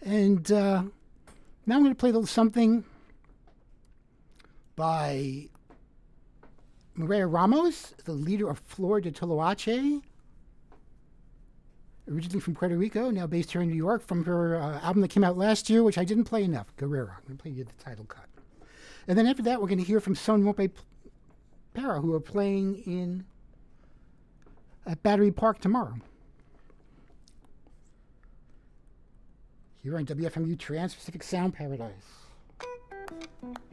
And now I'm going to play a little something by Maria Ramos, the leader of Flor de Toloache, originally from Puerto Rico, now based here in New York, from her album that came out last year, which I didn't play enough, Guerrera. I'm going to play you the title cut. And then after that, we're going to hear from Son Mope Para, who are playing at Battery Park tomorrow. Here on WFMU Trans-Pacific Sound Paradise.